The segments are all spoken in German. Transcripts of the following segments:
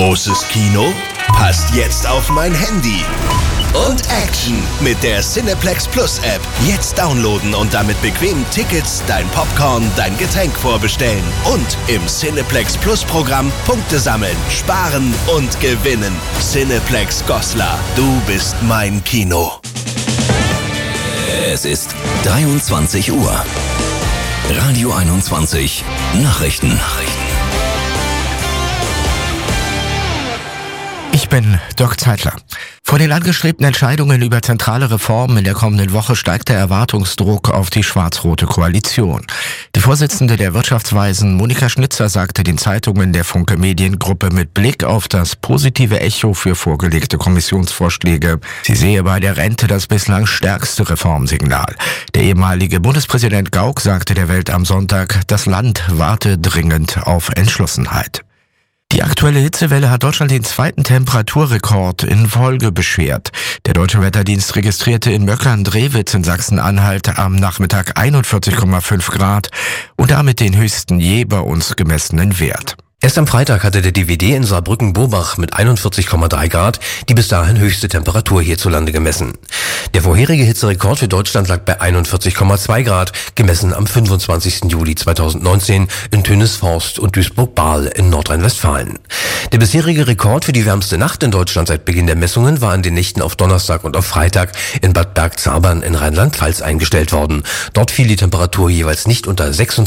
Großes Kino? Passt jetzt auf mein Handy. Und Action mit der Cineplex Plus App. Jetzt downloaden und damit bequem Tickets, dein Popcorn, dein Getränk vorbestellen. Und im Cineplex Plus Programm Punkte sammeln, sparen und gewinnen. Cineplex Goslar, du bist mein Kino. Es ist 23 Uhr. Radio 21 Nachrichten. Ich bin Dirk Zeitler. Vor den angestrebten Entscheidungen über zentrale Reformen in der kommenden Woche steigt der Erwartungsdruck auf die schwarz-rote Koalition. Die Vorsitzende der Wirtschaftsweisen, Monika Schnitzer, sagte den Zeitungen der Funke Mediengruppe mit Blick auf das positive Echo für vorgelegte Kommissionsvorschläge, sie sehe bei der Rente das bislang stärkste Reformsignal. Der ehemalige Bundespräsident Gauck sagte der Welt am Sonntag, das Land warte dringend auf Entschlossenheit. Die aktuelle Hitzewelle hat Deutschland den zweiten Temperaturrekord in Folge beschert. Der Deutsche Wetterdienst registrierte in Möckern-Drewitz in Sachsen-Anhalt am Nachmittag 41,5 Grad und damit den höchsten je bei uns gemessenen Wert. Erst am Freitag hatte der DWD in Saarbrücken-Burbach mit 41,3 Grad die bis dahin höchste Temperatur hierzulande gemessen. Der vorherige Hitzerekord für Deutschland lag bei 41,2 Grad, gemessen am 25. Juli 2019 in Tönisforst und Duisburg-Bahl in Nordrhein-Westfalen. Der bisherige Rekord für die wärmste Nacht in Deutschland seit Beginn der Messungen war an den Nächten auf Donnerstag und auf Freitag in Bad Bergzabern in Rheinland-Pfalz eingestellt worden. Dort fiel die Temperatur jeweils nicht unter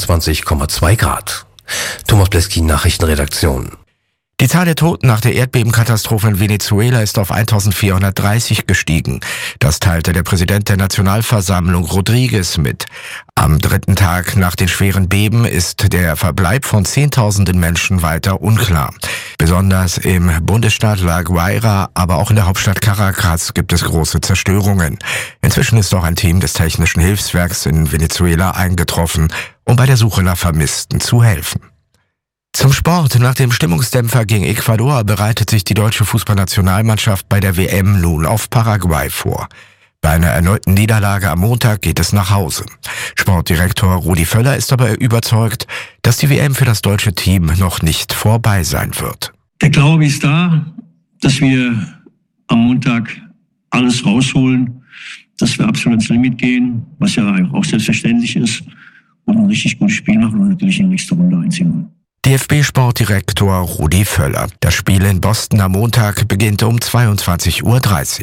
26,2 Grad. Thomas Bleski, Nachrichtenredaktion. Die Zahl der Toten nach der Erdbebenkatastrophe in Venezuela ist auf 1430 gestiegen. Das teilte der Präsident der Nationalversammlung Rodriguez mit. Am dritten Tag nach den schweren Beben ist der Verbleib von Zehntausenden Menschen weiter unklar. Besonders im Bundesstaat La Guaira, aber auch in der Hauptstadt Caracas gibt es große Zerstörungen. Inzwischen ist auch ein Team des Technischen Hilfswerks in Venezuela eingetroffen, um bei der Suche nach Vermissten zu helfen. Zum Sport. Nach dem Stimmungsdämpfer gegen Ecuador bereitet sich die deutsche Fußballnationalmannschaft bei der WM nun auf Paraguay vor. Bei einer erneuten Niederlage am Montag geht es nach Hause. Sportdirektor Rudi Völler ist aber überzeugt, dass die WM für das deutsche Team noch nicht vorbei sein wird. Der Glaube ist da, dass wir am Montag alles rausholen, dass wir absolut ins Limit gehen, was ja auch selbstverständlich ist, und ein richtig gutes Spiel machen und natürlich in die nächste Runde einziehen. DFB-Sportdirektor Rudi Völler. Das Spiel in Boston am Montag beginnt um 22:30 Uhr.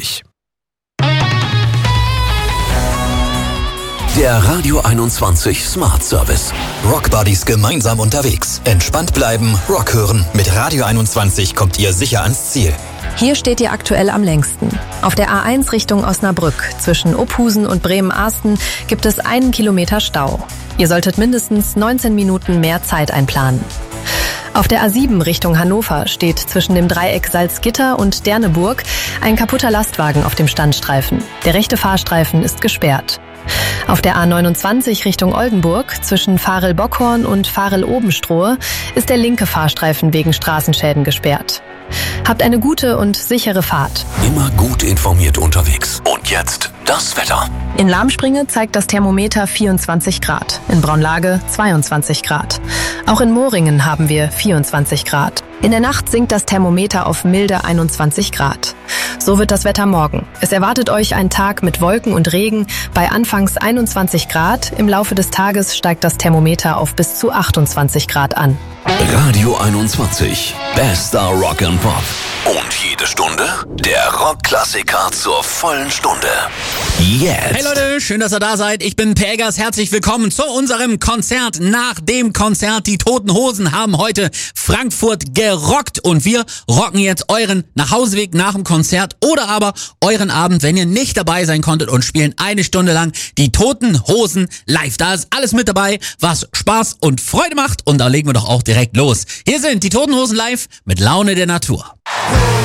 Der Radio 21 Smart Service. Rockbuddies gemeinsam unterwegs. Entspannt bleiben, Rock hören. Mit Radio 21 kommt ihr sicher ans Ziel. Hier steht ihr aktuell am längsten. Auf der A1 Richtung Osnabrück zwischen Ophusen und Bremen-Arsten gibt es 1 Kilometer Stau. Ihr solltet mindestens 19 Minuten mehr Zeit einplanen. Auf der A7 Richtung Hannover steht zwischen dem Dreieck Salzgitter und Derneburg ein kaputter Lastwagen auf dem Standstreifen. Der rechte Fahrstreifen ist gesperrt. Auf der A29 Richtung Oldenburg zwischen Farel-Bockhorn und Farel-Obenstrohe ist der linke Fahrstreifen wegen Straßenschäden gesperrt. Habt eine gute und sichere Fahrt. Immer gut informiert unterwegs. Und jetzt das Wetter. In Lahmspringe zeigt das Thermometer 24 Grad, in Braunlage 22 Grad. Auch in Moringen haben wir 24 Grad. In der Nacht sinkt das Thermometer auf milde 21 Grad. So wird das Wetter morgen. Es erwartet euch ein Tag mit Wolken und Regen bei anfangs 21 Grad. Im Laufe des Tages steigt das Thermometer auf bis zu 28 Grad an. Radio 21. Bester Rock and Pop. Und jede Stunde der Rockklassiker zur vollen Stunde. Jetzt. Hey Leute, schön, dass ihr da seid. Ich bin Pegas. Herzlich willkommen zu unserem Konzert. Nach dem Konzert, die Toten Hosen haben heute Frankfurt gerockt und wir rocken jetzt euren Nachhauseweg nach dem Konzert oder aber euren Abend, wenn ihr nicht dabei sein konntet, und spielen 1 Stunde lang die Toten Hosen live. Da ist alles mit dabei, was Spaß und Freude macht, und da legen wir doch auch direkt los. Hier sind die Toten Hosen live mit Laune der Natur.